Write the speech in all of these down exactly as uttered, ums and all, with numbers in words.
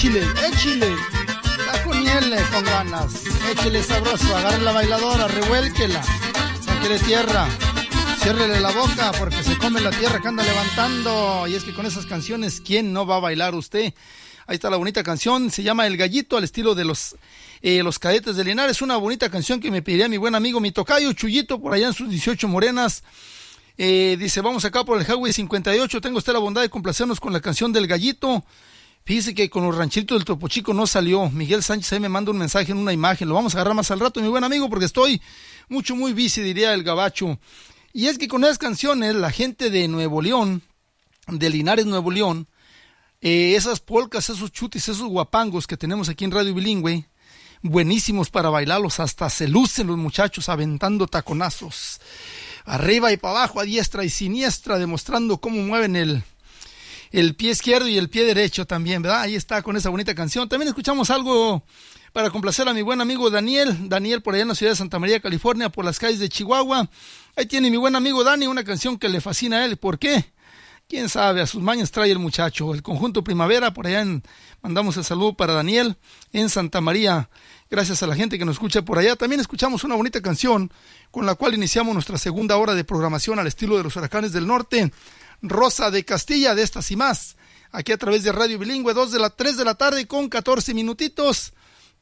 échile, échile. Está con miel, con ganas. Échile sabroso, agarre la bailadora, revuélquela. Sáquele tierra. Ciérrele la boca porque se come la tierra que anda levantando. Y es que con esas canciones, ¿quién no va a bailar usted? Ahí está la bonita canción, se llama El Gallito, al estilo de los, eh, los Cadetes de Linares. Una bonita canción que me pediría mi buen amigo, mi tocayo Chuyito, por allá en sus dieciocho morenas. Eh, dice, vamos acá por el Highway cincuenta y ocho, tengo usted la bondad de complacernos con la canción del Gallito. Fíjese que con los ranchitos del Topo Chico no salió. Miguel Sánchez ahí me manda un mensaje en una imagen, lo vamos a agarrar más al rato, mi buen amigo, porque estoy mucho, muy busy, diría el gabacho. Y es que con esas canciones, la gente de Nuevo León, de Linares, Nuevo León, eh, esas polcas, esos chutis, esos guapangos que tenemos aquí en Radio Bilingüe, buenísimos para bailarlos, hasta se lucen los muchachos aventando taconazos, arriba y para abajo, a diestra y siniestra, demostrando cómo mueven el, el pie izquierdo y el pie derecho también, ¿verdad? Ahí está con esa bonita canción. También escuchamos algo para complacer a mi buen amigo Daniel, Daniel por allá en la ciudad de Santa María, California, por las calles de Chihuahua. Ahí tiene mi buen amigo Dani, una canción que le fascina a él. ¿Por qué? Quién sabe, a sus mañas trae el muchacho. El conjunto Primavera, por allá en, mandamos el saludo para Daniel en Santa María. Gracias a la gente que nos escucha por allá. También escuchamos una bonita canción con la cual iniciamos nuestra segunda hora de programación al estilo de los Huracanes del Norte. Rosa de Castilla, de estas y más. Aquí a través de Radio Bilingüe, dos de la tres de la tarde con catorce minutitos.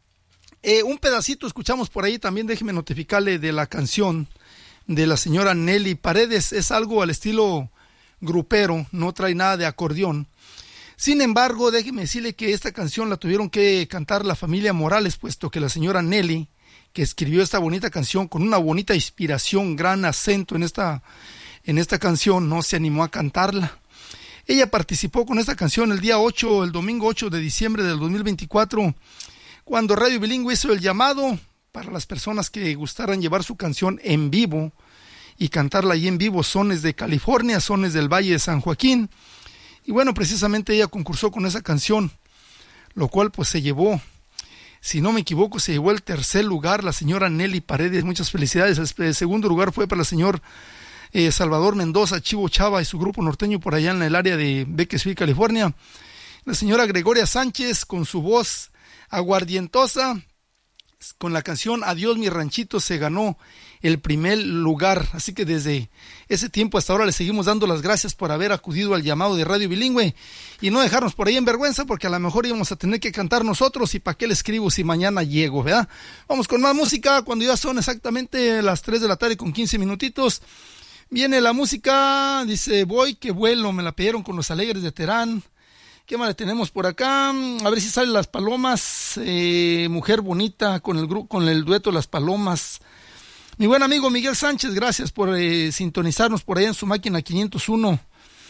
Eh, un pedacito escuchamos por ahí también, déjeme notificarle de la canción de la señora Nelly Paredes. Es algo al estilo grupero, no trae nada de acordeón. Sin embargo, déjeme decirle que esta canción la tuvieron que cantar la familia Morales, puesto que la señora Nelly, que escribió esta bonita canción con una bonita inspiración, gran acento en esta, en esta canción, no se animó a cantarla. Ella participó con esta canción el día ocho, el domingo ocho de diciembre del dos mil veinticuatro, cuando Radio Bilingüe hizo el llamado para las personas que gustaran llevar su canción en vivo y cantarla ahí en vivo, sones de California, sones del Valle de San Joaquín. Y bueno, precisamente ella concursó con esa canción, lo cual pues se llevó, si no me equivoco, se llevó el tercer lugar la señora Nelly Paredes. Muchas felicidades. El segundo lugar fue para el señor eh, Salvador Mendoza, Chivo Chava y su grupo norteño por allá en el área de Bakersfield, California. La señora Gregoria Sánchez con su voz aguardientosa, con la canción Adiós mi ranchito, se ganó el primer lugar. Así que desde ese tiempo hasta ahora le seguimos dando las gracias por haber acudido al llamado de Radio Bilingüe y no dejarnos por ahí en vergüenza, porque a lo mejor íbamos a tener que cantar nosotros, y para qué le escribo si mañana llego, ¿verdad? Vamos con más música cuando ya son exactamente las tres de la tarde con quince minutitos. Viene la música, dice Voy que vuelo, me la pidieron con los Alegres de Terán. ¿Qué más le tenemos por acá? A ver si salen Las Palomas, eh, Mujer Bonita, con el grupo, con el dueto Las Palomas. Mi buen amigo Miguel Sánchez, gracias por eh, sintonizarnos por allá en su máquina quinientos uno.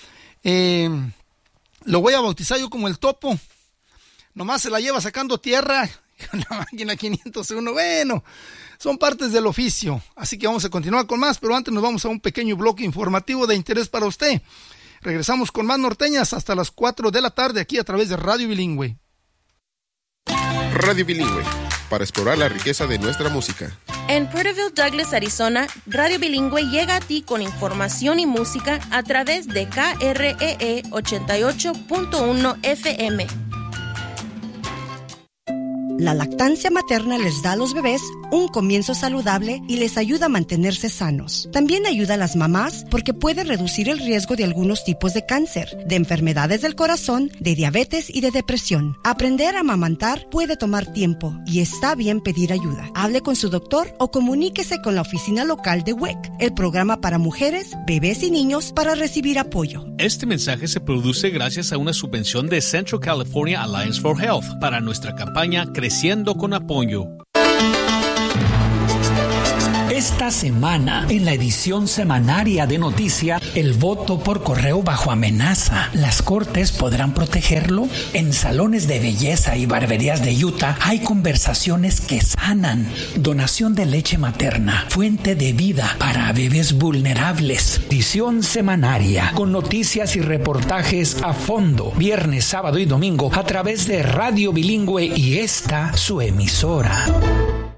Eh, lo voy a bautizar yo como el Topo. Nomás se la lleva sacando tierra con la máquina quinientos uno. Bueno, son partes del oficio. Así que vamos a continuar con más, pero antes nos vamos a un pequeño bloque informativo de interés para usted. Regresamos con más norteñas hasta las cuatro de la tarde aquí a través de Radio Bilingüe. Radio Bilingüe, para explorar la riqueza de nuestra música. En Porterville, Douglas, Arizona, Radio Bilingüe llega a ti con información y música a través de K R E E ochenta y ocho punto uno F M. La lactancia materna les da a los bebés un comienzo saludable y les ayuda a mantenerse sanos. También ayuda a las mamás porque puede reducir el riesgo de algunos tipos de cáncer, de enfermedades del corazón, de diabetes y de depresión. Aprender a amamantar puede tomar tiempo y está bien pedir ayuda. Hable con su doctor o comuníquese con la oficina local de W E C, el programa para mujeres, bebés y niños, para recibir apoyo. Este mensaje se produce gracias a una subvención de Central California Alliance for Health para nuestra campaña Creciendo con Apoyo. Esta semana, en la edición semanaria de Noticia, el voto por correo bajo amenaza. ¿Las cortes podrán protegerlo? En salones de belleza y barberías de Utah hay conversaciones que sanan. Donación de leche materna, fuente de vida para bebés vulnerables. Edición semanaria, con noticias y reportajes a fondo, viernes, sábado y domingo, a través de Radio Bilingüe y esta, su emisora.